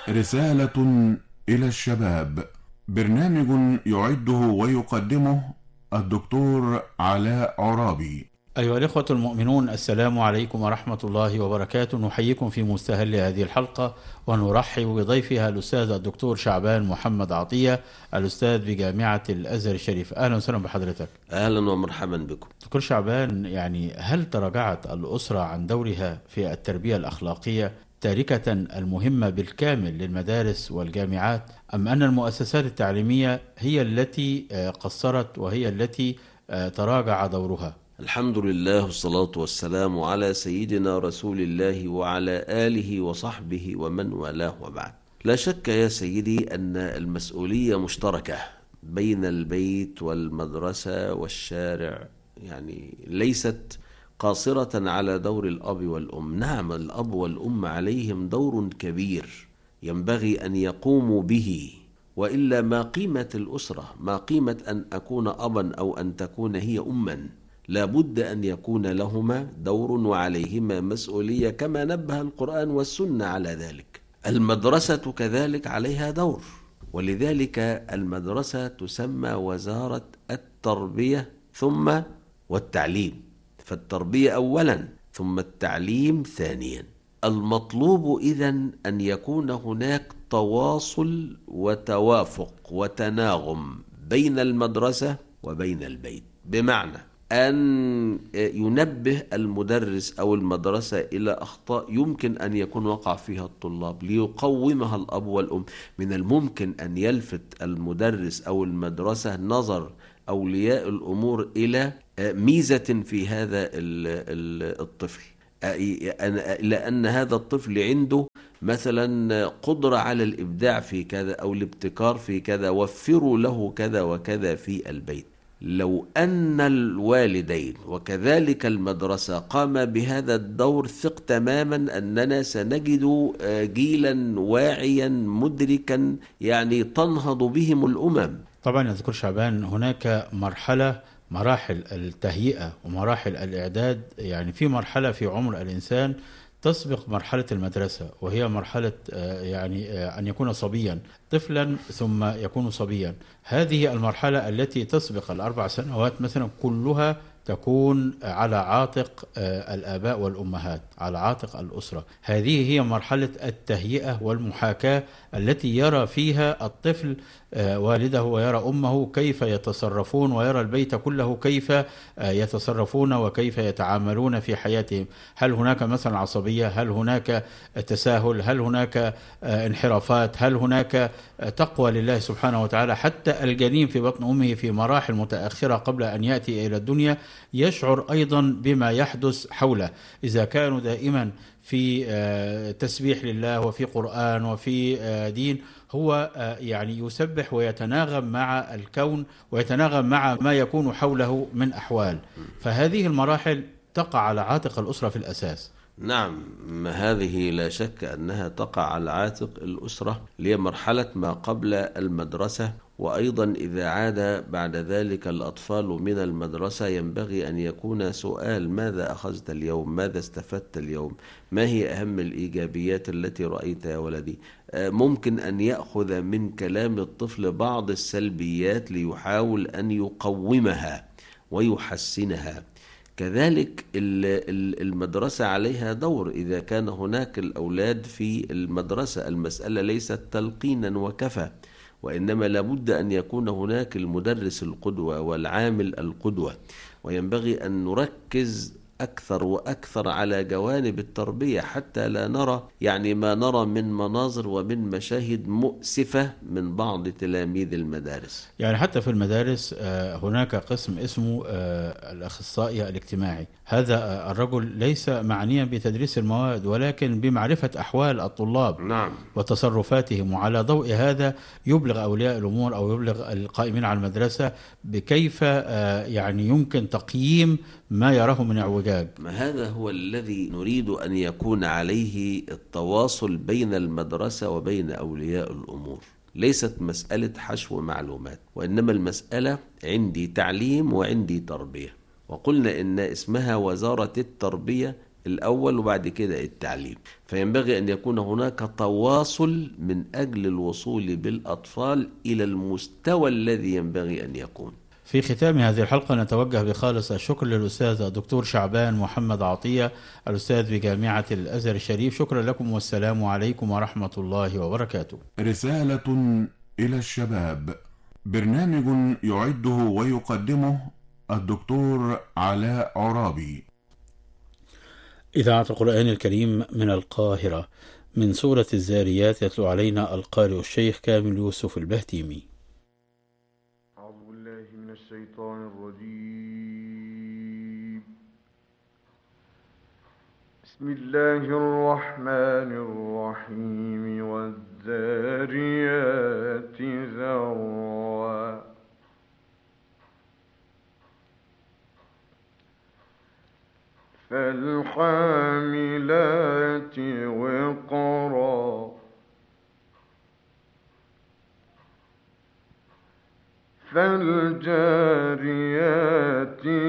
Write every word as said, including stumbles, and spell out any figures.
رسالة إلى الشباب، برنامج يعده ويقدمه الدكتور علاء عرابي. أيها الإخوة المؤمنون، السلام عليكم ورحمة الله وبركاته. نحييكم في مستهل هذه الحلقة ونرحب بضيفها الأستاذ الدكتور شعبان محمد عطية، الأستاذ بجامعة الأزهر الشريف. أهلا وسهلا بحضرتك. أهلا ومرحبا بكم. دكتور شعبان، يعني هل تراجعت الأسرة عن دورها في التربية الأخلاقية تاركة المهمة بالكامل للمدارس والجامعات، أم أن المؤسسات التعليمية هي التي قصرت وهي التي تراجع دورها؟ الحمد لله والصلاة والسلام على سيدنا رسول الله وعلى آله وصحبه ومن والاه وبعد. لا شك يا سيدي أن المسؤولية مشتركة بين البيت والمدرسة والشارع، يعني ليست قاصرة على دور الأب والأم. نعم، الأب والأم عليهم دور كبير ينبغي أن يقوموا به، وإلا ما قيمة الأسرة؟ ما قيمة أن أكون أبا أو أن تكون هي أما؟ لا بد أن يكون لهما دور وعليهما مسؤولية، كما نبه القرآن والسنة على ذلك. المدرسة كذلك عليها دور، ولذلك المدرسة تسمى وزارة التربية ثم والتعليم، فالتربية أولا ثم التعليم ثانيا. المطلوب إذن أن يكون هناك تواصل وتوافق وتناغم بين المدرسة وبين البيت، بمعنى أن ينبه المدرس أو المدرسة إلى أخطاء يمكن أن يكون وقع فيها الطلاب ليقومها الأب والأم. من الممكن أن يلفت المدرس أو المدرسة نظر أولياء الأمور إلى ميزة في هذا الطفل، لأن هذا الطفل عنده مثلا قدرة على الإبداع في كذا أو الابتكار في كذا، وفروا له كذا وكذا في البيت. لو أن الوالدين وكذلك المدرسة قام بهذا الدور، ثق تماما أننا سنجد جيلا واعيا مدركا، يعني تنهض بهم الأمم. طبعا يا دكتور شعبان، هناك مرحلة مراحل التهيئة ومراحل الإعداد. يعني في مرحلة في عمر الإنسان تسبق مرحلة المدرسة، وهي مرحلة يعني أن يكون صبيا، طفلا ثم يكون صبيا. هذه المرحلة التي تسبق الأربع سنوات مثلا كلها تكون على عاتق الآباء والأمهات، على عاتق الأسرة. هذه هي مرحلة التهيئة والمحاكاة التي يرى فيها الطفل والده ويرى أمه كيف يتصرفون، ويرى البيت كله كيف يتصرفون وكيف يتعاملون في حياتهم. هل هناك مثلا عصبية؟ هل هناك تساهل؟ هل هناك انحرافات؟ هل هناك تقوى لله سبحانه وتعالى؟ حتى الجنين في بطن أمه في مراحل متأخرة قبل أن يأتي إلى الدنيا يشعر أيضا بما يحدث حوله. إذا كانوا دائما في تسبيح لله وفي قرآن وفي دين، هو يعني يسبح ويتناغم مع الكون ويتناغم مع ما يكون حوله من أحوال. فهذه المراحل تقع على عاتق الأسرة في الأساس. نعم، هذه لا شك أنها تقع على عاتق الأسرة، لهي مرحلة ما قبل المدرسة. وأيضا إذا عاد بعد ذلك الأطفال من المدرسة ينبغي أن يكون سؤال: ماذا أخذت اليوم؟ ماذا استفدت اليوم؟ ما هي أهم الإيجابيات التي رأيتها يا ولدي؟ ممكن أن يأخذ من كلام الطفل بعض السلبيات ليحاول أن يقومها ويحسنها. كذلك المدرسة عليها دور. إذا كان هناك الأولاد في المدرسة، المسألة ليست تلقينا وكفى، وإنما لابد أن يكون هناك المدرس القدوة والعامل القدوة. وينبغي أن نركز أكثر وأكثر على جوانب التربية حتى لا نرى يعني ما نرى من مناظر ومن مشاهد مؤسفة من بعض تلاميذ المدارس. يعني حتى في المدارس هناك قسم اسمه الأخصائي الاجتماعي. هذا الرجل ليس معنيا بتدريس المواد، ولكن بمعرفة أحوال الطلاب نعم. وتصرفاتهم، وعلى ضوء هذا يبلغ أولياء الأمور أو يبلغ القائمين على المدرسة بكيف يعني يمكن تقييم ما يراه من اعوجاج. هذا هو الذي نريد أن يكون عليه التواصل بين المدرسة وبين أولياء الأمور. ليست مسألة حشو معلومات، وإنما المسألة عندي تعليم وعندي تربية. وقلنا إن اسمها وزارة التربية الأول وبعد كده التعليم. فينبغي أن يكون هناك تواصل من أجل الوصول بالأطفال إلى المستوى الذي ينبغي أن يكون. في ختام هذه الحلقة نتوجه بخالص الشكر للأستاذ الدكتور شعبان محمد عطية، الأستاذ بجامعة الأزهر الشريف. شكرا لكم والسلام عليكم ورحمة الله وبركاته. رسالة إلى الشباب، برنامج يعده ويقدمه الدكتور علاء عرابي. إذاعة القرآن الكريم من القاهرة، من سورة الزاريات يتلو علينا القارئ الشيخ كامل يوسف البهتيمي. أعوذ بالله من الشيطان الرجيم. بسم الله الرحمن الرحيم. والذاريات ذروا فالحاملات وقرا فالجاريات